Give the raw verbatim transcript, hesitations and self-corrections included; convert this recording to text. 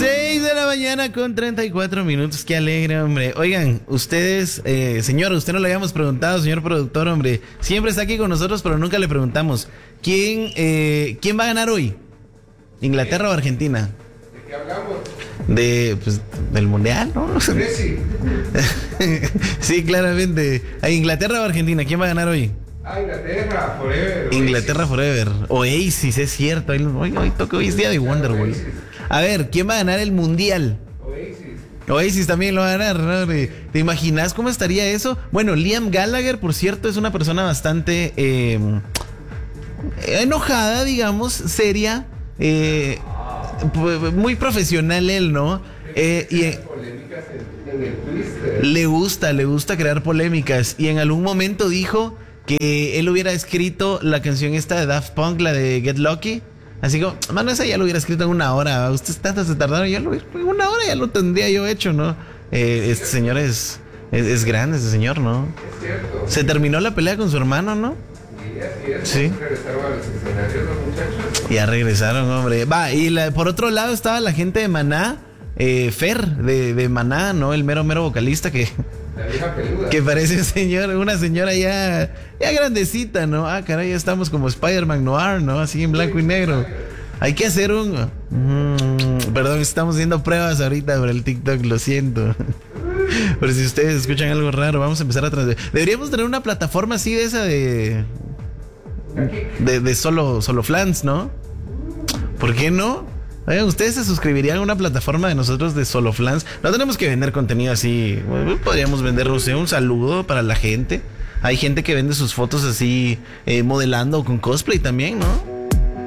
seis de la mañana con treinta y cuatro minutos. Qué alegre, hombre. Oigan, ustedes, eh, señor, usted no le habíamos preguntado, señor productor, hombre. Siempre está aquí con nosotros, pero nunca le preguntamos. ¿Quién, eh, ¿quién va a ganar hoy? ¿Inglaterra o Argentina? ¿De qué hablamos? De, pues, del mundial, ¿no? Messi. Sí, claramente. ¿A Inglaterra o Argentina? ¿Quién va a ganar hoy? Ah, Inglaterra, forever. Inglaterra forever. Oasis, es cierto. Hoy, hoy, hoy toca, hoy es día de Wonderwall. A ver, ¿quién va a ganar el mundial? Oasis. Oasis también lo va a ganar, ¿no? ¿Te imaginas cómo estaría eso? Bueno, Liam Gallagher, por cierto, es una persona bastante eh, enojada, digamos, seria, eh, muy profesional él, ¿no? Eh, y eh, Polémicas en, en el Twitter. le gusta, le gusta crear polémicas. Y en algún momento dijo que él hubiera escrito la canción esta de Daft Punk, la de Get Lucky. Así como, mano, esa ya lo hubiera escrito en una hora. Ustedes tanto se tardaron, ya lo, en una hora ya lo tendría yo hecho, ¿no? Eh, este señor es, es, es grande, ese señor, ¿no? Es cierto. Se terminó la pelea con su hermano, ¿no? Y así es. Sí. Regresaron a los escenarios los muchachos. Ya regresaron, hombre. Va, y la, por otro lado estaba la gente de Maná, eh, Fer, de, de Maná, ¿no? El mero, mero vocalista que... La vieja peluda. Que parece un señor, una señora ya, ya grandecita, ¿no? Ah, caray, ya estamos como Spider-Man Noir, ¿no? Así en blanco y negro. Hay que hacer un... Mm, perdón, estamos haciendo pruebas ahorita por el TikTok, lo siento. Pero si ustedes escuchan algo raro, vamos a empezar a transmitir. Deberíamos tener una plataforma así de esa de... De, de solo, solo flans, ¿no? ¿Por qué no? Oigan, ¿ustedes se suscribirían a una plataforma de nosotros de solo flans? No tenemos que vender contenido así. Bueno, podríamos vender, no sé, un saludo para la gente. Hay gente que vende sus fotos así, eh, modelando con cosplay también, ¿no?